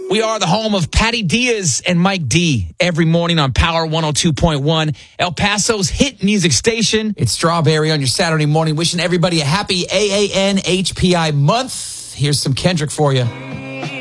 We are the home of Patty Diaz and Mike D. Every morning on Power 102.1, El Paso's hit music station. It's Strawberry on your Saturday morning. Wishing everybody a happy AANHPI month. Here's some Kendrick for you.